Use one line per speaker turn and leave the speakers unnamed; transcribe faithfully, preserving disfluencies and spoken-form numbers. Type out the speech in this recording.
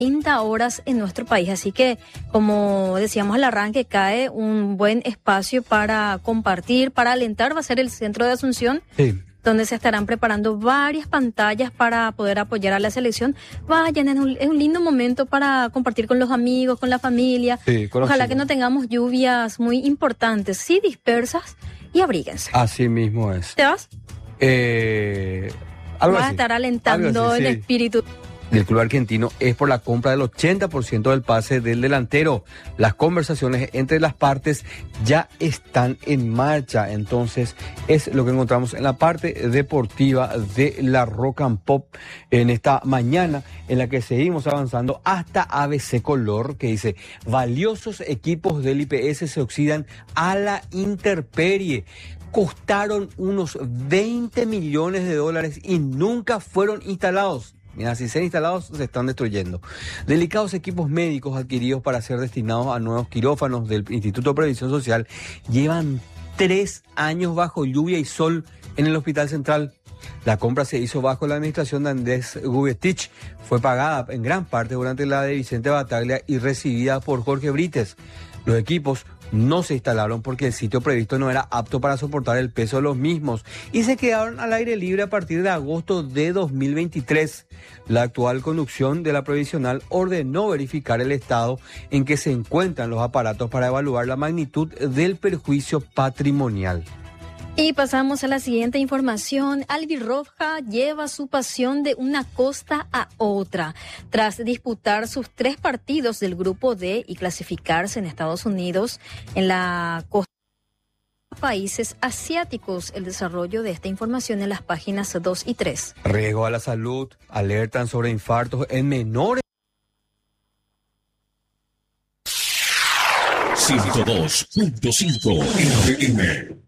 treinta horas en nuestro país, así que como decíamos al arranque, cae un buen espacio para compartir, para alentar. Va a ser el centro de Asunción, sí, donde se estarán preparando varias pantallas para poder apoyar a la selección. Vayan, es un, es un lindo momento para compartir con los amigos, con la familia. Sí, con Ojalá que no tengamos lluvias muy importantes, sí dispersas, y abríguense.
Así mismo es.
¿Te vas?
Eh, algo
Vas
así.
a estar alentando
así,
el
sí.
espíritu
del club argentino es por la compra del ochenta por ciento del pase del delantero. Las conversaciones entre las partes ya están en marcha, entonces es lo que encontramos en la parte deportiva de la Rock and Pop en esta mañana, en la que seguimos avanzando hasta A B C Color, que dice: valiosos equipos del I P S se oxidan a la intemperie. Costaron unos veinte millones de dólares y nunca fueron instalados. Mira, si sean instalados, se están destruyendo. Delicados equipos médicos adquiridos para ser destinados a nuevos quirófanos del Instituto de Previsión Social llevan tres años bajo lluvia y sol en el Hospital Central. La compra se hizo bajo la administración de Andrés Gubetich. Fue pagada en gran parte durante la de Vicente Bataglia y recibida por Jorge Brites. Los equipos no se instalaron porque el sitio previsto no era apto para soportar el peso de los mismos y se quedaron al aire libre a partir de agosto de dos mil veintitrés. La actual conducción de la provisional ordenó verificar el estado en que se encuentran los aparatos para evaluar la magnitud del perjuicio patrimonial.
Y pasamos a la siguiente información. Albirroja lleva su pasión de una costa a otra. Tras disputar sus tres partidos del grupo D y clasificarse en Estados Unidos en la costa de países asiáticos. El desarrollo de esta información en las páginas dos y tres.
Riesgo a la salud, alertan sobre infartos en menores.
ciento dos punto cinco F M